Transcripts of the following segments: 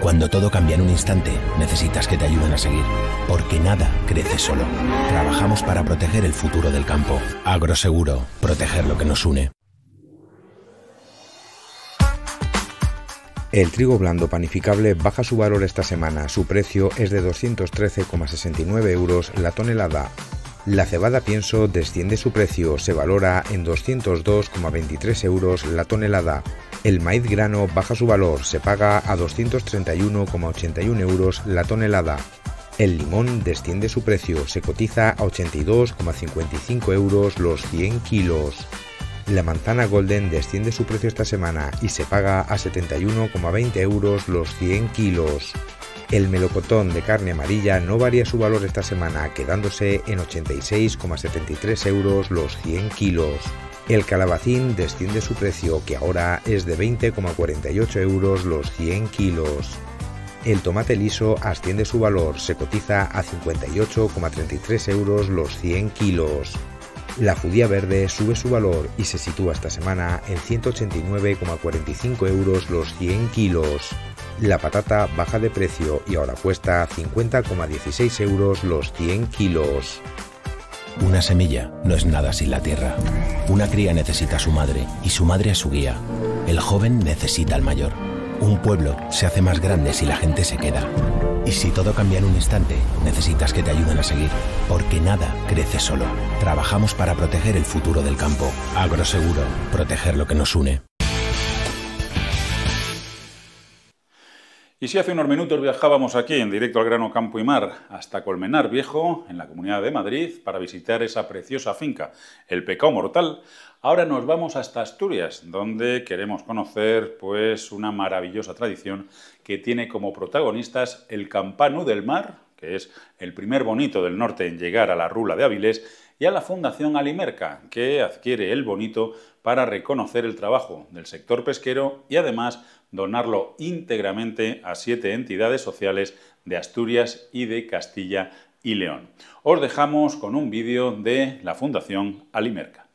Cuando todo cambia en un instante, necesitas que te ayuden a seguir. Porque nada crece solo. Trabajamos para proteger el futuro del campo. Agroseguro, proteger lo que nos une. El trigo blando panificable baja su valor esta semana. Su precio es de 213,69 euros la tonelada. La cebada pienso desciende su precio, se valora en 202,23 euros la tonelada. El maíz grano baja su valor, se paga a 231,81 euros la tonelada. El limón desciende su precio, se cotiza a 82,55 euros los 100 kilos. La manzana golden desciende su precio esta semana y se paga a 71,20 euros los 100 kilos. El melocotón de carne amarilla no varía su valor esta semana, quedándose en 86,73 euros los 100 kilos. El calabacín desciende su precio, que ahora es de 20,48 euros los 100 kilos. El tomate liso asciende su valor, se cotiza a 58,33 euros los 100 kilos. La judía verde sube su valor y se sitúa esta semana en 189,45 euros los 100 kilos. La patata baja de precio y ahora cuesta 50,16 euros los 100 kilos. Una semilla no es nada sin la tierra. Una cría necesita a su madre y su madre a su guía. El joven necesita al mayor. Un pueblo se hace más grande si la gente se queda. Y si todo cambia en un instante, necesitas que te ayuden a seguir. Porque nada crece solo. Trabajamos para proteger el futuro del campo. Agroseguro, proteger lo que nos une. Y si hace unos minutos viajábamos aquí en directo al grano Campo y Mar hasta Colmenar Viejo, en la Comunidad de Madrid, para visitar esa preciosa finca, el Pecao Mortal, ahora nos vamos hasta Asturias, donde queremos conocer pues una maravillosa tradición que tiene como protagonistas el Campanu del Mar, que es el primer bonito del norte en llegar a la Rula de Avilés, y a la Fundación Alimerca, que adquiere el bonito para reconocer el trabajo del sector pesquero y además donarlo íntegramente a 7 entidades sociales de Asturias y de Castilla y León. Os dejamos con un vídeo de la Fundación Alimerca.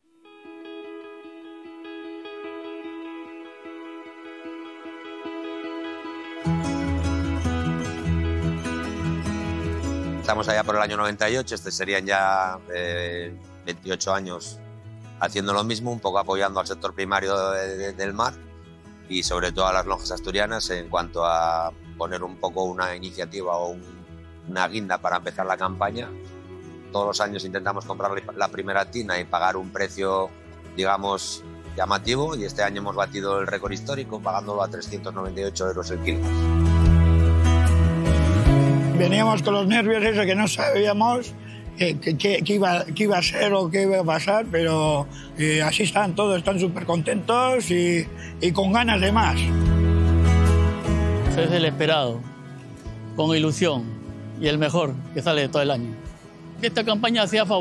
Estamos allá por el año 98, serían ya 28 años haciendo lo mismo, un poco apoyando al sector primario del mar y sobre todo a las lonjas asturianas en cuanto a poner un poco una iniciativa o una guinda para empezar la campaña. Todos los años intentamos comprar la primera tina y pagar un precio, digamos, llamativo, y este año hemos batido el récord histórico pagándolo a 398 euros el kilo. Veníamos con los nervios esos que no sabíamos qué iba a ser o qué iba a pasar, pero así están todos, están súper contentos y con ganas de más. Es el esperado, con ilusión y el mejor que sale de todo el año. Esta campaña hacía favor